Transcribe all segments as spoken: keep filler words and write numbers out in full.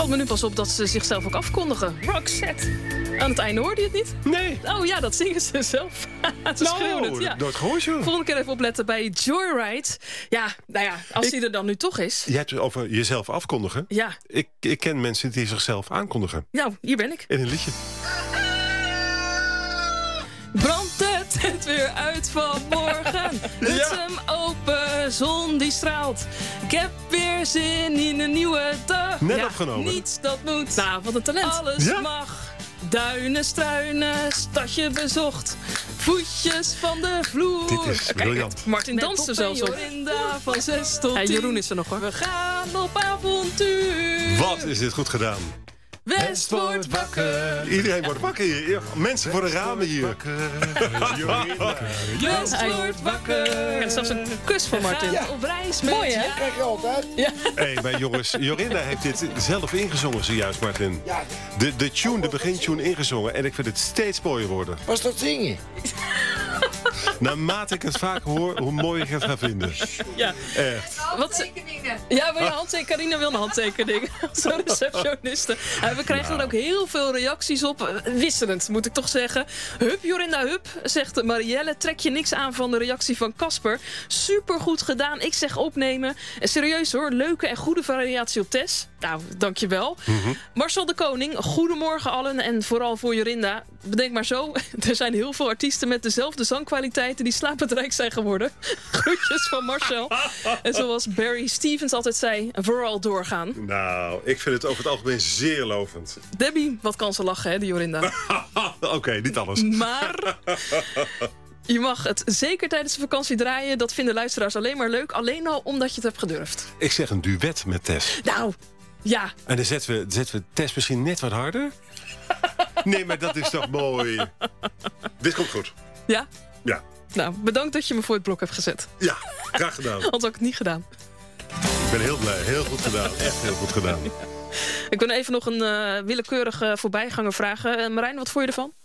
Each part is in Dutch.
Valt me nu pas op dat ze zichzelf ook afkondigen. Roxette. Aan het einde hoorde je het niet? Nee. Oh ja, dat zingen ze zelf. Ze nou, schreeuwen het. Ja. nooit gehoord, joh. Volgende keer even opletten bij Joyride. Ja, nou ja, als Ik... die er dan nu toch is. Je hebt het over jezelf afkondigen. Ja. Ik, ik ken mensen die zichzelf aankondigen. Nou, hier ben ik. In een liedje. Brandt de tent weer uit vanmorgen. Huts hem open, zon die straalt. Ik heb weer zin in een nieuwe dag. Net ja, opgenomen. Niets dat moet. Nou, wat een talent. Alles Ja? mag. Duinen, struinen, stadje bezocht. Voetjes van de vloer. Dit is Kijk, briljant. Martin danst er zelfs op. Van zes tot tien. Jeroen is er nog hoor. We gaan op avontuur. Wat is dit goed gedaan? West wordt wakker. Iedereen wordt wakker hier. Ja, mensen voor de ramen hier. West wordt wakker. Ja, dat is zelfs een kus van Martin. Ja. Op reis met Mooi, hè? jou. Krijg je altijd. Ja. Hé, hey, maar jongens, Jorinda heeft dit zelf ingezongen zojuist, Martin. Ja. De, de tune, de begintune ingezongen. En ik vind het steeds mooier worden. Was dat zingen? Naarmate ik het vaak hoor, hoe mooi ik het ga vinden. Ja. Echt. Wat, ja, wil je handtekening? Carina wil een handtekening. Zo'n receptioniste. Ja, we krijgen Nou. er ook heel veel reacties op. Eh, Wisselend, moet ik toch zeggen. Hup, Jorinda, hup, zegt Marielle. Trek je niks aan van de reactie van Casper. Supergoed gedaan. Ik zeg opnemen. En serieus hoor, leuke en goede variatie op Tess. Nou, dankjewel. Mm-hmm. Marcel de Koning, goedemorgen allen. En vooral voor Jorinda. Bedenk maar zo, er zijn heel veel artiesten met dezelfde zangkwaliteiten die slapend rijk zijn geworden. Groetjes van Marcel. En zoals Barry Stevens altijd zei, vooral doorgaan. Nou, ik vind het over het algemeen zeer lovend. Debbie, wat kan ze lachen, hè, die Jorinda. Oké, okay, niet alles. Maar je mag het zeker tijdens de vakantie draaien. Dat vinden luisteraars alleen maar leuk. Alleen al omdat je het hebt gedurfd. Ik zeg een duet met Tess. Nou, ja. En dan zetten we, zetten we Tess misschien net wat harder. Nee, maar dat is toch mooi. Dit komt goed. Ja? Ja. Nou, bedankt dat je me voor het blok hebt gezet. Ja, graag gedaan. Anders had ik het niet gedaan. Ik ben heel blij. Heel goed gedaan. Echt heel goed gedaan. Ik wil even nog een uh, willekeurige voorbijganger vragen. Uh, Marijn, wat vond je ervan?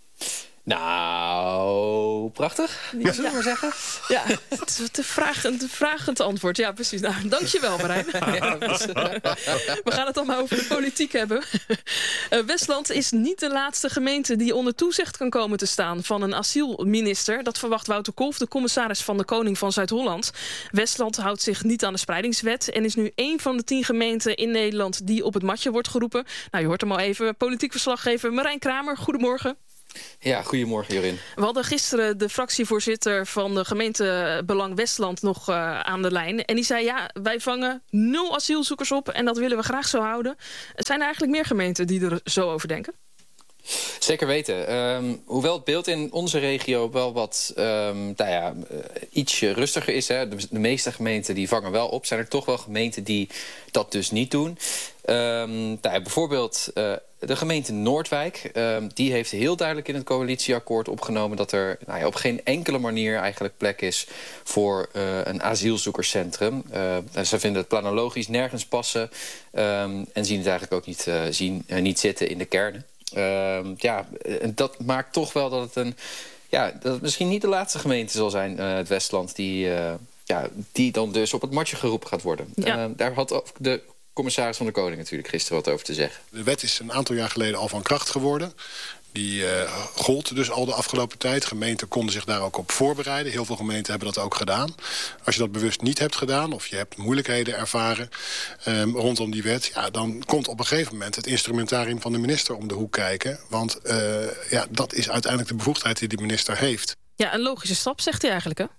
Nou, prachtig. Zullen we maar zeggen? Ja, het is te vragend, te vragend antwoord. Ja, precies. Nou, dankjewel, Marijn. Ja, dus, uh, we gaan het allemaal over de politiek hebben. Uh, Westland is niet de laatste gemeente die onder toezicht kan komen te staan van een asielminister. Dat verwacht Wouter Kolff, de commissaris van de Koning van Zuid-Holland. Westland houdt zich niet aan de spreidingswet en is nu één van de tien gemeenten in Nederland die op het matje wordt geroepen. Nou, je hoort hem al even. Politiek verslaggever Marijn Kramer, goedemorgen. Ja, goedemorgen Jorin. We hadden gisteren de fractievoorzitter van de gemeente Belang Westland nog uh, aan de lijn. En die zei, ja, wij vangen nul asielzoekers op en dat willen we graag zo houden. Het zijn er eigenlijk meer gemeenten die er zo over denken? Zeker weten. Um, hoewel het beeld in onze regio wel wat um, nou ja, uh, ietsje rustiger is. Hè. De, de meeste gemeenten die vangen wel op. Zijn er toch wel gemeenten die dat dus niet doen. Um, nou ja, bijvoorbeeld uh, de gemeente Noordwijk. Um, die heeft heel duidelijk in het coalitieakkoord opgenomen dat er nou ja, op geen enkele manier eigenlijk plek is voor uh, een asielzoekerscentrum. Uh, ze vinden het planologisch nergens passen. Um, en zien het eigenlijk ook niet, uh, zien, uh, niet zitten in de kernen. Uh, ja, en dat maakt toch wel dat het een, ja, dat het misschien niet de laatste gemeente zal zijn, uh, het Westland, die, uh, ja, die dan dus op het matje geroepen gaat worden. Ja. Uh, daar had ook de commissaris van de Koning natuurlijk gisteren wat over te zeggen. De wet is een aantal jaar geleden al van kracht geworden. Die uh, gold dus al de afgelopen tijd. Gemeenten konden zich daar ook op voorbereiden. Heel veel gemeenten hebben dat ook gedaan. Als je dat bewust niet hebt gedaan of je hebt moeilijkheden ervaren um, rondom die wet, ja, dan komt op een gegeven moment het instrumentarium van de minister om de hoek kijken. Want uh, ja, dat is uiteindelijk de bevoegdheid die de minister heeft. Ja, een logische stap, zegt hij eigenlijk, hè?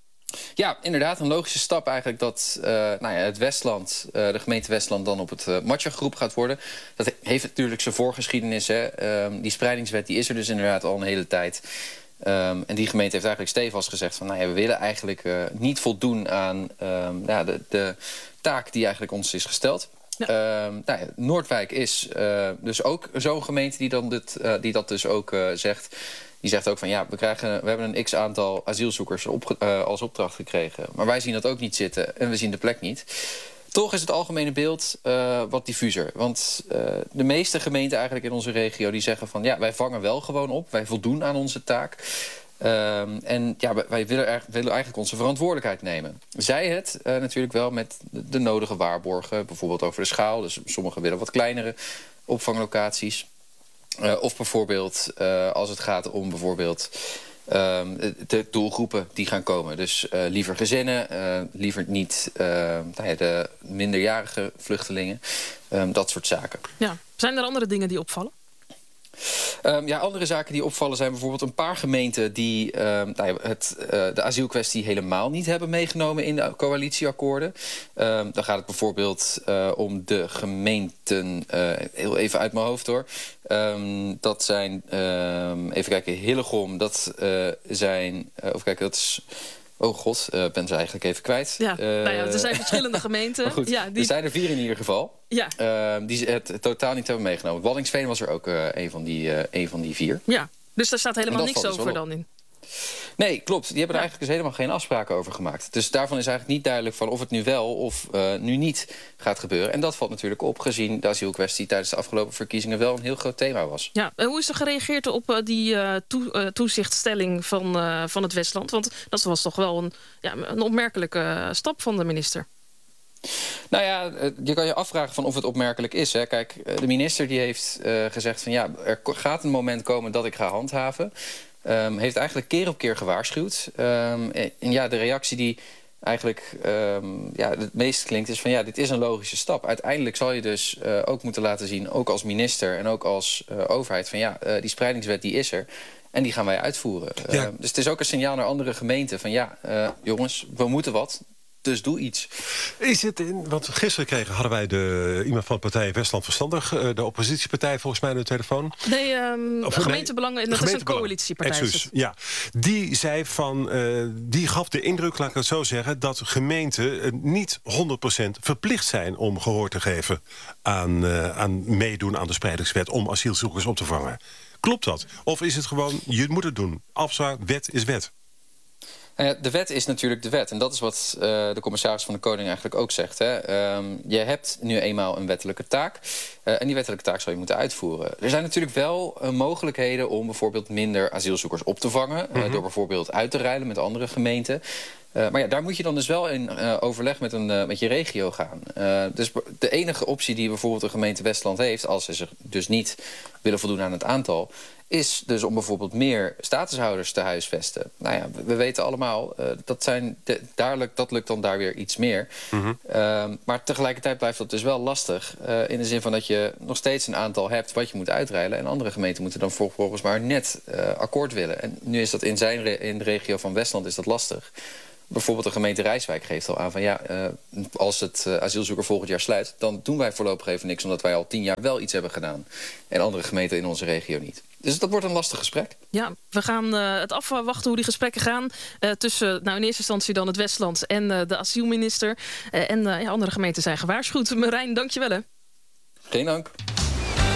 Ja, inderdaad, een logische stap eigenlijk dat uh, nou ja, het Westland, uh, de gemeente Westland dan op het uh, matje geroepen gaat worden. Dat heeft natuurlijk zijn voorgeschiedenis. Hè. Um, die spreidingswet die is er dus inderdaad al een hele tijd. Um, en die gemeente heeft eigenlijk stevast gezegd van, nou ja, we willen eigenlijk uh, niet voldoen aan um, ja, de, de taak die eigenlijk ons is gesteld. Ja. Um, nou ja, Noordwijk is uh, dus ook zo'n gemeente die, dan dit, uh, die dat dus ook uh, zegt. Die zegt ook van ja, we, krijgen, we hebben een x-aantal asielzoekers op, uh, als opdracht gekregen. Maar wij zien dat ook niet zitten en we zien de plek niet. Toch is het algemene beeld uh, wat diffuser. Want uh, de meeste gemeenten eigenlijk in onze regio die zeggen van ja, wij vangen wel gewoon op. Wij voldoen aan onze taak. Um, en ja, wij willen, er, willen eigenlijk onze verantwoordelijkheid nemen. Zij het uh, natuurlijk wel met de, de nodige waarborgen. Bijvoorbeeld over de schaal. Dus sommigen willen wat kleinere opvanglocaties. Uh, of bijvoorbeeld uh, als het gaat om bijvoorbeeld um, de doelgroepen die gaan komen. Dus uh, liever gezinnen, uh, liever niet uh, nou ja, de minderjarige vluchtelingen. Um, dat soort zaken. Ja. Zijn er andere dingen die opvallen? Um, ja, andere zaken die opvallen zijn bijvoorbeeld een paar gemeenten die um, nou ja, het, uh, de asielkwestie helemaal niet hebben meegenomen in de coalitieakkoorden. Um, dan gaat het bijvoorbeeld uh, om de gemeenten, uh, heel even uit mijn hoofd hoor. Um, dat zijn, um, even kijken, Hillegom, dat uh, zijn, uh, even kijken, dat is... Oh god, ik uh, ben ze eigenlijk even kwijt. Ja, uh, nou ja, er zijn verschillende gemeenten. Maar goed, ja, die... er zijn er vier in ieder geval. Ja. Uh, die het totaal niet hebben meegenomen. Waddinxveen was er ook uh, een, van die, uh, een van die vier. Ja, dus daar staat helemaal niks dus over dan in. Nee, klopt. Die hebben ja. er eigenlijk dus helemaal geen afspraken over gemaakt. Dus daarvan is eigenlijk niet duidelijk van of het nu wel of uh, nu niet gaat gebeuren. En dat valt natuurlijk op, gezien de asielkwestie tijdens de afgelopen verkiezingen wel een heel groot thema was. Ja, en hoe is er gereageerd op uh, die uh, toe, uh, toezichtstelling van, uh, van het Westland? Want dat was toch wel een, ja, een opmerkelijke uh, stap van de minister. Nou ja, je kan je afvragen van of het opmerkelijk is. Hè. Kijk, de minister die heeft uh, gezegd van ja, er gaat een moment komen dat ik ga handhaven. Um, heeft eigenlijk keer op keer gewaarschuwd. Um, en ja, de reactie die eigenlijk um, ja, het meest klinkt is van ja, dit is een logische stap. Uiteindelijk zal je dus uh, ook moeten laten zien, ook als minister en ook als uh, overheid, van ja, uh, die spreidingswet die is er. En die gaan wij uitvoeren. Ja. Uh, dus het is ook een signaal naar andere gemeenten van ja, uh, jongens, we moeten wat. Dus doe iets. Is het in, want gisteren kregen, hadden wij de, iemand van de partij Westland Verstandig, de oppositiepartij volgens mij aan de telefoon. Nee, um, of, gemeentebelangen, nee, dat is een coalitiepartij. Excuus, ja. Die zei van, uh, die gaf de indruk, laat ik het zo zeggen, dat gemeenten uh, niet honderd procent verplicht zijn om gehoor te geven aan, uh, aan meedoen aan de spreidingswet om asielzoekers op te vangen. Klopt dat? Of is het gewoon, je moet het doen. Afspraak, wet is wet. De wet is natuurlijk de wet. En dat is wat uh, de commissaris van de Koning eigenlijk ook zegt. Hè. Um, je hebt nu eenmaal een wettelijke taak. Uh, en die wettelijke taak zal je moeten uitvoeren. Er zijn natuurlijk wel uh, mogelijkheden om bijvoorbeeld minder asielzoekers op te vangen. Mm-hmm. uh, door bijvoorbeeld uit te ruilen met andere gemeenten. Uh, maar ja, daar moet je dan dus wel in uh, overleg met, een, uh, met je regio gaan. Uh, dus de enige optie die bijvoorbeeld de gemeente Westland heeft, als ze zich dus niet willen voldoen aan het aantal, is dus om bijvoorbeeld meer statushouders te huisvesten. Nou ja, we weten allemaal, uh, dat, zijn de, daar, dat lukt dan daar weer iets meer. Mm-hmm. uh, maar tegelijkertijd blijft dat dus wel lastig. Uh, in de zin van dat je nog steeds een aantal hebt wat je moet uitreilen. En andere gemeenten moeten dan vervolgens maar net uh, akkoord willen. En nu is dat in, zijn re- in de regio van Westland is dat lastig. Bijvoorbeeld de gemeente Rijswijk geeft al aan van ja, uh, als het uh, asielzoeker volgend jaar sluit, dan doen wij voorlopig even niks, omdat wij al tien jaar wel iets hebben gedaan. En andere gemeenten in onze regio niet. Dus dat wordt een lastig gesprek. Ja, we gaan uh, het afwachten hoe die gesprekken gaan. Uh, tussen nou in eerste instantie dan het Westland en uh, de asielminister. Uh, en uh, ja, andere gemeenten zijn gewaarschuwd. Marijn, dank je wel hè. Geen dank.